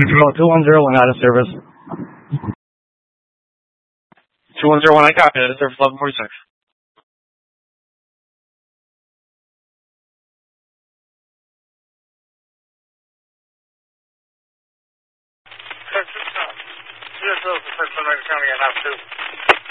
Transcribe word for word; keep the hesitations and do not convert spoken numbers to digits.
Control two one zero one out of service. two one zero one, I copy. Out of service, eleven forty-six. Yes, the first one I county at half two.